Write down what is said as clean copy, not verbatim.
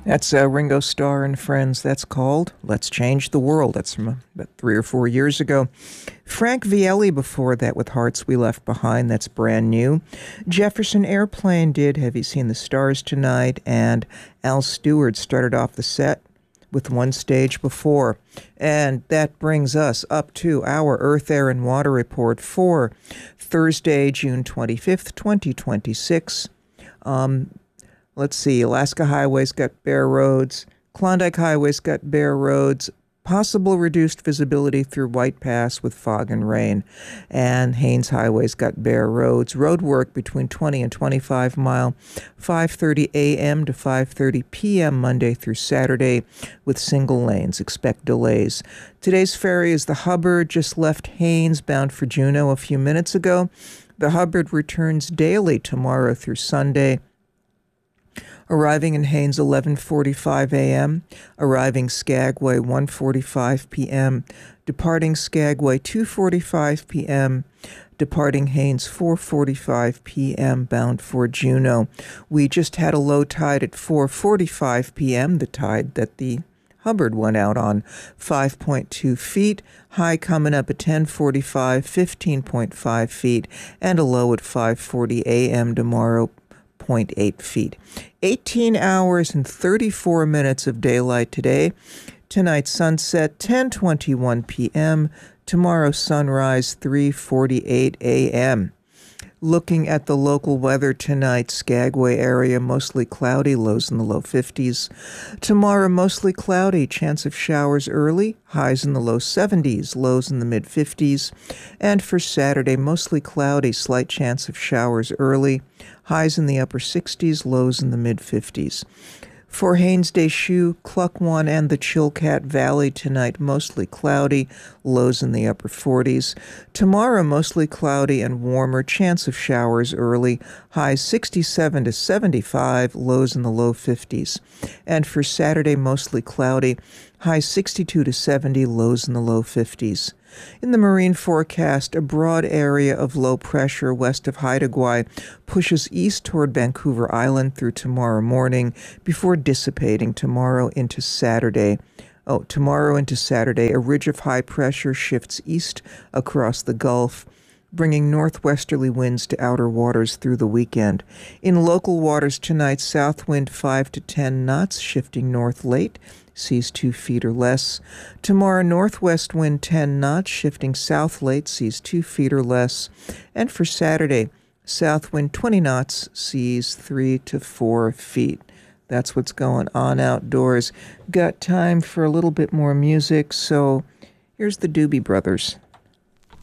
That's Ringo Starr and Friends. That's called Let's Change the World. That's from about 3 or 4 years ago. Frank Vielli before that with Hearts We Left Behind. That's brand new. Jefferson Airplane did Have You Seen the Stars Tonight? And Al Stewart started off the set with One Stage Before. And that brings us up to our Earth, Air, and Water report for Thursday, June 25th, 2026. Let's see, Alaska Highway's got bare roads. Klondike Highway's got bare roads. Possible reduced visibility through White Pass with fog and rain. And Haines Highway's got bare roads. Road work between 20 and 25 mile, 5:30 a.m. to 5:30 p.m. Monday through Saturday with single lanes. Expect delays. Today's ferry is the Hubbard, just left Haines, bound for Juneau a few minutes ago. The Hubbard returns daily tomorrow through Sunday. Arriving in Haines 11:45 a.m., arriving Skagway 1:45 p.m., departing Skagway 2:45 p.m., departing Haines 4:45 p.m., bound for Juneau. We just had a low tide at 4:45 p.m., the tide that the Hubbard went out on, 5.2 feet, high coming up at 10:45, 15.5 feet, and a low at 5:40 a.m. tomorrow, 0.8 feet. 18 hours and 34 minutes of daylight today. Tonight sunset 10:21 p.m. Tomorrow sunrise 3:48 a.m. Looking at the local weather tonight, Skagway area mostly cloudy, lows in the low 50s. Tomorrow mostly cloudy, chance of showers early, highs in the low 70s, lows in the mid 50s. And for Saturday, mostly cloudy, slight chance of showers early, highs in the upper 60s, lows in the mid 50s. For Haines Deschutes, Klukwan, and the Chilkat Valley tonight, mostly cloudy, lows in the upper 40s. Tomorrow, mostly cloudy and warmer, chance of showers early, highs 67 to 75, lows in the low 50s. And for Saturday, mostly cloudy, highs 62 to 70, lows in the low 50s. In the marine forecast, a broad area of low pressure west of Haida Gwaii pushes east toward Vancouver Island through tomorrow morning before dissipating tomorrow into Saturday. Tomorrow into Saturday, a ridge of high pressure shifts east across the Gulf, bringing northwesterly winds to outer waters through the weekend. In local waters tonight, south wind 5 to 10 knots, shifting north late, seas 2 feet or less. Tomorrow, northwest wind 10 knots, shifting south late, seas 2 feet or less. And for Saturday, south wind 20 knots, seas 3 to 4 feet. That's what's going on outdoors. Got time for a little bit more music, so here's the Doobie Brothers.